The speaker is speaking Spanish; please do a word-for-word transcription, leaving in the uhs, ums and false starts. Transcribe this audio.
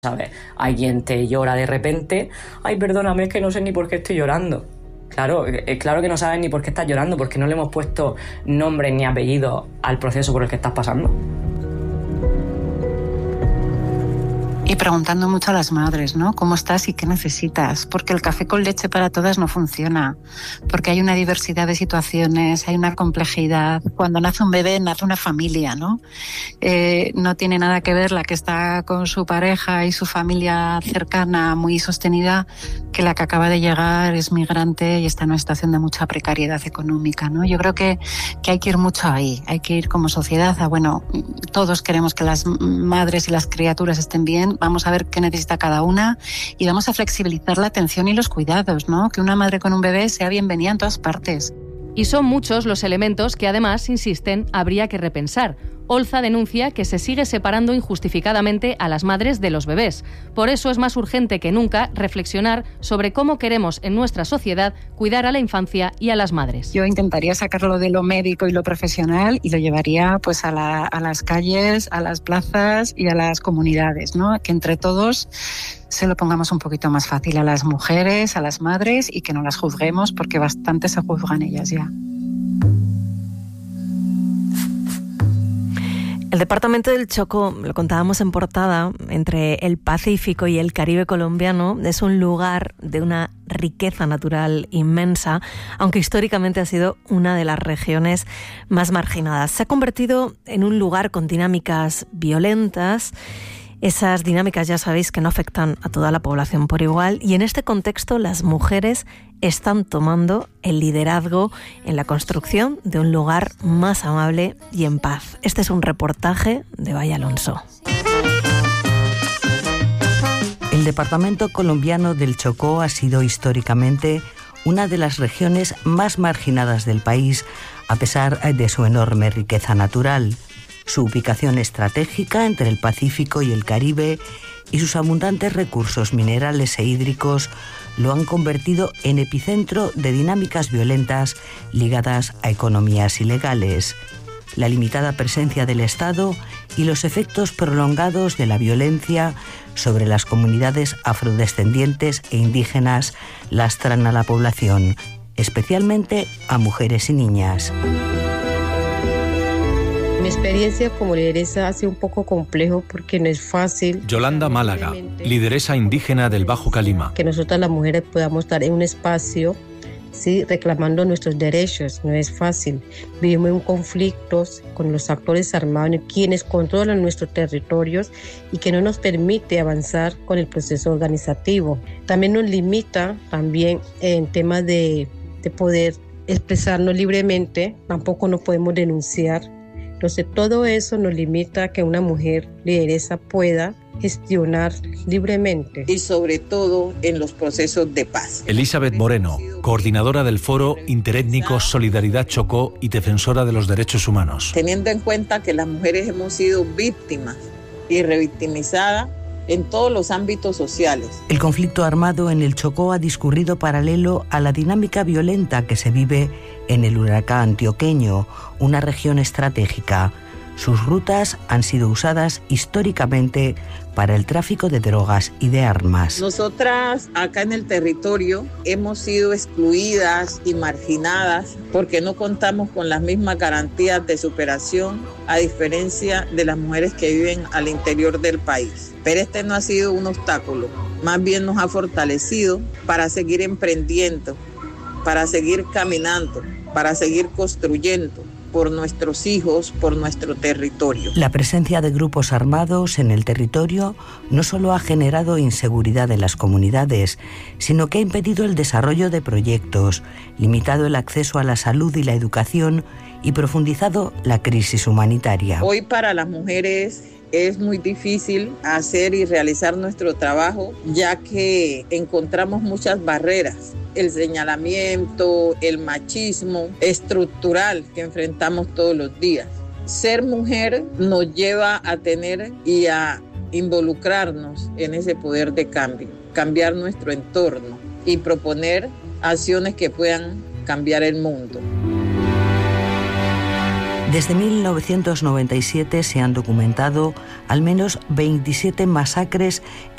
¿Sabes? Alguien te llora de repente, ay, perdóname, es que no sé ni por qué estoy llorando. Claro, es claro que no sabes ni por qué estás llorando, porque no le hemos puesto nombre ni apellido al proceso por el que estás pasando. Y preguntando mucho a las madres, ¿no? ¿Cómo estás y qué necesitas? Porque el café con leche para todas no funciona, porque hay una diversidad de situaciones, hay una complejidad. Cuando nace un bebé, nace una familia, ¿no? Eh, no tiene nada que ver la que está con su pareja y su familia cercana, muy sostenida, que la que acaba de llegar es migrante y está en una situación de mucha precariedad económica, ¿no? Yo creo que, que hay que ir mucho ahí, hay que ir como sociedad a, bueno, todos queremos que las madres y las criaturas estén bien, vamos a ver qué necesita cada una y vamos a flexibilizar la atención y los cuidados, ¿no? Que una madre con un bebé sea bienvenida en todas partes. Y son muchos los elementos que además, insisten, habría que repensar. Olza denuncia que se sigue separando injustificadamente a las madres de los bebés. Por eso es más urgente que nunca reflexionar sobre cómo queremos en nuestra sociedad cuidar a la infancia y a las madres. Yo intentaría sacarlo de lo médico y lo profesional y lo llevaría pues a, la, a las calles, a las plazas y a las comunidades, ¿no? Que entre todos se lo pongamos un poquito más fácil a las mujeres, a las madres y que no las juzguemos porque bastante se juzgan ellas ya. El departamento del Chocó, lo contábamos en portada, entre el Pacífico y el Caribe colombiano, es un lugar de una riqueza natural inmensa, aunque históricamente ha sido una de las regiones más marginadas. Se ha convertido en un lugar con dinámicas violentas. Esas dinámicas ya sabéis que no afectan a toda la población por igual y en este contexto las mujeres están tomando el liderazgo en la construcción de un lugar más amable y en paz. Este es un reportaje de Valle Alonso. El departamento colombiano del Chocó ha sido históricamente una de las regiones más marginadas del país, a pesar de su enorme riqueza natural. Su ubicación estratégica entre el Pacífico y el Caribe y sus abundantes recursos minerales e hídricos lo han convertido en epicentro de dinámicas violentas ligadas a economías ilegales. La limitada presencia del Estado y los efectos prolongados de la violencia sobre las comunidades afrodescendientes e indígenas lastran a la población, especialmente a mujeres y niñas. Mi experiencia como lideresa ha sido un poco complejo porque no es fácil. Yolanda Málaga, lideresa indígena del Bajo Calima. Que nosotras las mujeres podamos estar en un espacio, sí, reclamando nuestros derechos, no es fácil. Vivimos en conflictos con los actores armados, quienes controlan nuestros territorios y que no nos permite avanzar con el proceso organizativo. También nos limita también en temas de, de poder expresarnos libremente, tampoco nos podemos denunciar. Entonces todo eso nos limita a que una mujer lideresa pueda gestionar libremente. Y sobre todo en los procesos de paz. Elizabeth Moreno, coordinadora del Foro Interétnico Solidaridad Chocó y defensora de los derechos humanos. Teniendo en cuenta que las mujeres hemos sido víctimas y revictimizadas en todos los ámbitos sociales. El conflicto armado en el Chocó ha discurrido paralelo a la dinámica violenta que se vive en el Urarcá antioqueño, una región estratégica. Sus rutas han sido usadas históricamente para el tráfico de drogas y de armas. Nosotras acá en el territorio hemos sido excluidas y marginadas porque no contamos con las mismas garantías de superación a diferencia de las mujeres que viven al interior del país. Pero este no ha sido un obstáculo, más bien nos ha fortalecido para seguir emprendiendo, para seguir caminando, para seguir construyendo por nuestros hijos, por nuestro territorio. La presencia de grupos armados en el territorio no solo ha generado inseguridad en las comunidades, sino que ha impedido el desarrollo de proyectos, limitado el acceso a la salud y la educación y profundizado la crisis humanitaria. Hoy para las mujeres es muy difícil hacer y realizar nuestro trabajo, ya que encontramos muchas barreras. El señalamiento, el machismo estructural que enfrentamos todos los días. Ser mujer nos lleva a tener y a involucrarnos en ese poder de cambio, cambiar nuestro entorno y proponer acciones que puedan cambiar el mundo. Desde mil novecientos noventa y siete se han documentado al menos veintisiete masacres